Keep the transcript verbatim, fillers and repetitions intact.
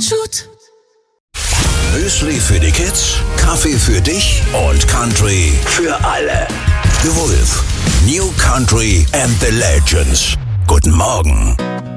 Shoot. Müsli für die Kids, Kaffee für dich und Country für alle. The Wolf, New Country and the Legends. Guten Morgen.